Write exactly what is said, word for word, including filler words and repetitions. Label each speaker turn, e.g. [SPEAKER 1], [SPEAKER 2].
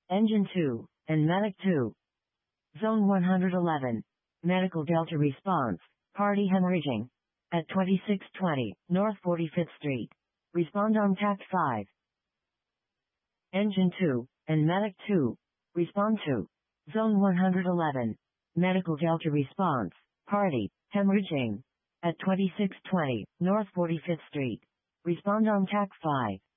[SPEAKER 1] Engine two, and Medic two. Zone one hundred eleven. Medical Delta response. Party hemorrhaging. At twenty-six twenty, North forty-fifth Street. Respond on T A C five. Engine two, and Medic two. Respond to. Zone one hundred eleven. Medical Delta response. Party, hemorrhaging. At twenty-six twenty, North forty-fifth Street. Respond on T A C five.